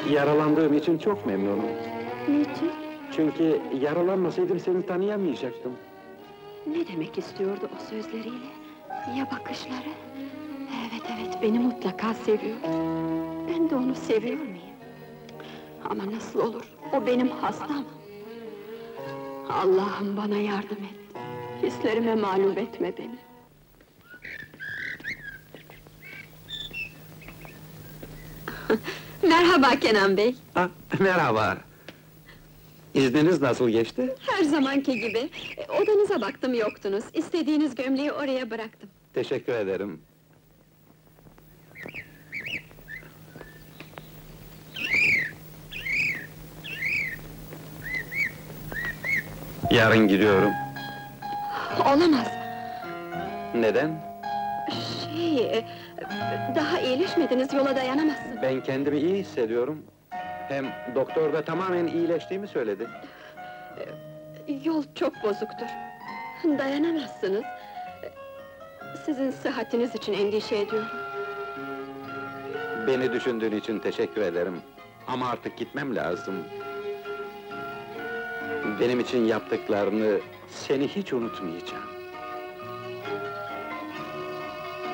Yaralandığım için çok memnunum. Niçin? Çünkü yaralanmasaydım seni tanıyamayacaktım. Ne demek istiyordu o sözleriyle? Ya bakışları? Evet, beni mutlaka seviyor. Ben de onu seviyor muyum? Ama nasıl olur? O benim hastam. Allah'ım bana yardım et. Hislerime mağlup etme beni. Merhaba Kenan Bey. Ah, merhaba. İzniniz nasıl geçti? Her zamanki gibi. Odanıza baktım, yoktunuz. İstediğiniz gömleği oraya bıraktım. Teşekkür ederim. Yarın gidiyorum. Olamaz. Neden? Daha iyileşmediniz, yola dayanamazsın. Ben kendimi iyi hissediyorum. Hem doktor da tamamen iyileştiğimi söyledi. Yol çok bozuktur. Dayanamazsınız. Sizin sıhhatiniz için endişe ediyorum. Beni düşündüğün için teşekkür ederim. Ama artık gitmem lazım. Benim için yaptıklarını, seni hiç unutmayacağım.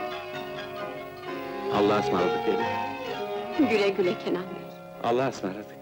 Allah'a ısmarladık Elif. Güle güle Kenan Bey. Allah'a ısmarladık.